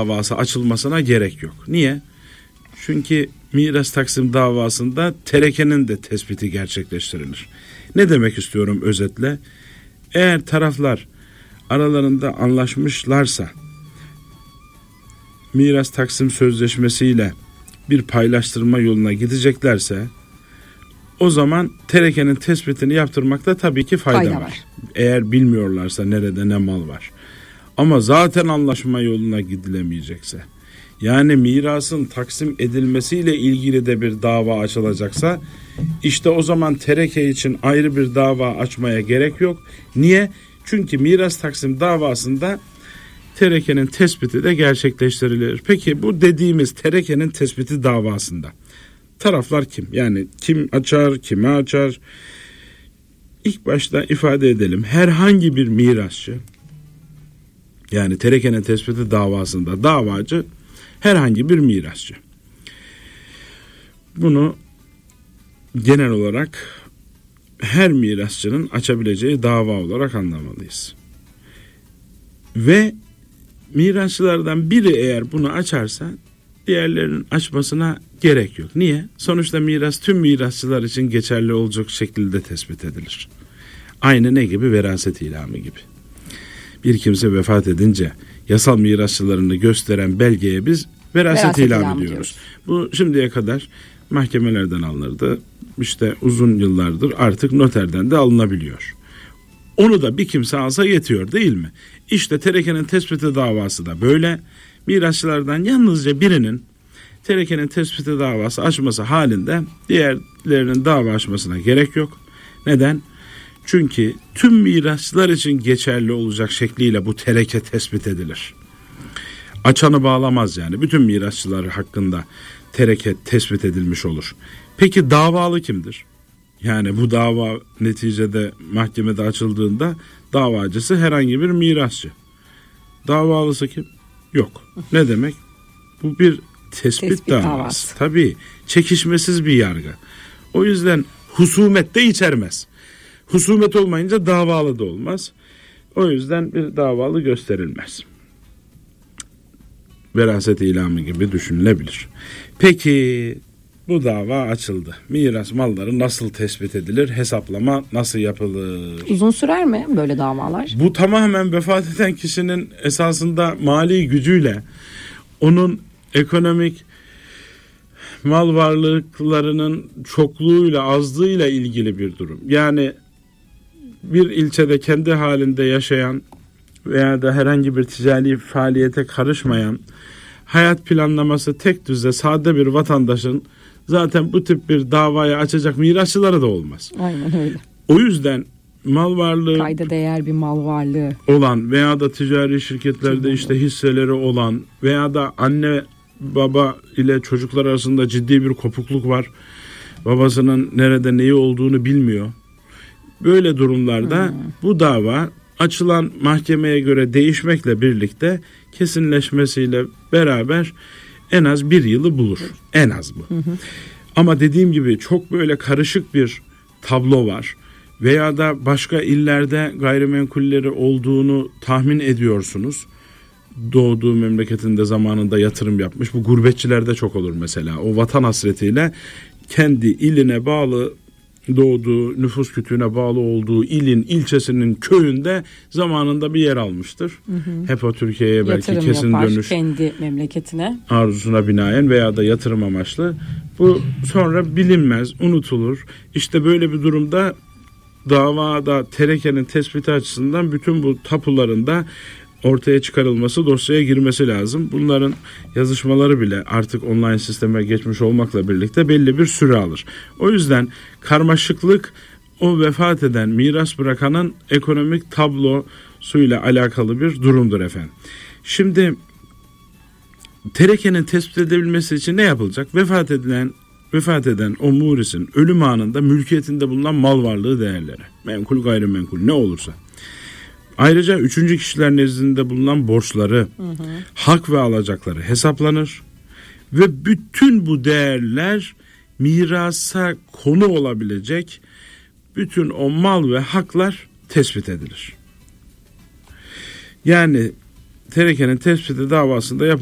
davası açılmasına gerek yok. Niye? Çünkü miras taksim davasında terekenin de tespiti gerçekleştirilir. Ne demek istiyorum özetle? Eğer taraflar aralarında anlaşmışlarsa miras taksim sözleşmesiyle bir paylaştırma yoluna gideceklerse o zaman terekenin tespitini yaptırmakta tabii ki fayda var. Eğer bilmiyorlarsa nerede ne mal var. Ama zaten anlaşma yoluna gidilemeyecekse, yani mirasın taksim edilmesiyle ilgili de bir dava açılacaksa, işte o zaman tereke için ayrı bir dava açmaya gerek yok. Niye? Çünkü miras taksim davasında terekenin tespiti de gerçekleştirilir. Peki bu dediğimiz terekenin tespiti davasında taraflar kim? Yani kim açar, kime açar? İlk başta ifade edelim. Herhangi bir mirasçı, yani terekenin tespiti davasında davacı herhangi bir mirasçı. Bunu genel olarak her mirasçının açabileceği dava olarak anlamalıyız. Ve mirasçılardan biri eğer bunu açarsa diğerlerinin açmasına gerek yok. Niye? Sonuçta miras tüm mirasçılar için geçerli olacak şekilde tespit edilir. Aynı ne gibi? Veraset ilamı gibi. Bir kimse vefat edince yasal mirasçılarını gösteren belgeye biz veraset ilamı diyoruz. Bu şimdiye kadar mahkemelerden alınırdı. İşte uzun yıllardır artık noterden de alınabiliyor. Onu da bir kimse alsa yetiyor değil mi? İşte terekenin tespiti davası da böyle. Mirasçılardan yalnızca birinin terekenin tespiti davası açması halinde diğerlerinin dava açmasına gerek yok. Neden? Çünkü tüm mirasçılar için geçerli olacak şekliyle bu tereke tespit edilir. Açanı bağlamaz yani. Bütün mirasçılar hakkında tereke tespit edilmiş olur. Peki davalı kimdir? Yani bu dava neticede mahkemede açıldığında davacısı herhangi bir mirasçı. Davalısı kim? Yok. Ne demek? Bu bir tespit davası. Tabii çekişmesiz bir yargı. O yüzden husumet de içermez. Husumet olmayınca davalı da olmaz. O yüzden bir davalı gösterilmez. Veraset ilamı gibi düşünülebilir. Peki bu dava açıldı. Miras malları nasıl tespit edilir? Hesaplama nasıl yapılır? Uzun sürer mi böyle davalar? Bu tamamen vefat eden kişinin esasında mali gücüyle, onun ekonomik mal varlıklarının çokluğuyla, azlığıyla ilgili bir durum. Yani bir ilçede kendi halinde yaşayan veya da herhangi bir ticari faaliyete karışmayan, hayat planlaması tek düze, sade bir vatandaşın zaten bu tip bir davayı açacak mirasçıları da olmaz. Aynen öyle. O yüzden mal varlığı, kayda değer bir mal varlığı olan veya da ticari şirketlerde işte hisseleri olan veya da anne baba ile çocuklar arasında ciddi bir kopukluk var. Babasının nerede neyi olduğunu bilmiyor. Böyle durumlarda bu dava açılan mahkemeye göre değişmekle birlikte kesinleşmesiyle beraber en az bir yılı bulur. En az bu. Ama dediğim gibi çok böyle karışık bir tablo var. Veya da başka illerde gayrimenkulleri olduğunu tahmin ediyorsunuz. Doğduğu memleketinde zamanında yatırım yapmış. Bu gurbetçilerde çok olur mesela. O vatan hasretiyle kendi iline bağlı, doğduğu, nüfus kütüğüne bağlı olduğu ilin, ilçesinin köyünde zamanında bir yer almıştır. Hep o Türkiye'ye belki yatırım kesin yapar, dönüş kendi memleketine arzusuna binaen veya da yatırım amaçlı. Bu sonra bilinmez, unutulur. İşte böyle bir durumda davada terekenin tespiti açısından bütün bu tapuların da ortaya çıkarılması, dosyaya girmesi lazım. Bunların yazışmaları bile artık online sisteme geçmiş olmakla birlikte belli bir süre alır. O yüzden karmaşıklık o vefat eden, miras bırakanın ekonomik tablosuyla alakalı bir durumdur efendim. Şimdi terekenin tespit edebilmesi için ne yapılacak? Vefat eden o murisin ölüm anında mülkiyetinde bulunan mal varlığı değerleri, menkul gayrimenkul ne olursa. Ayrıca üçüncü kişiler nezdinde bulunan borçları, hak ve alacakları hesaplanır ve bütün bu değerler mirasa konu olabilecek bütün o mal ve haklar tespit edilir. Yani terekenin tespiti davasında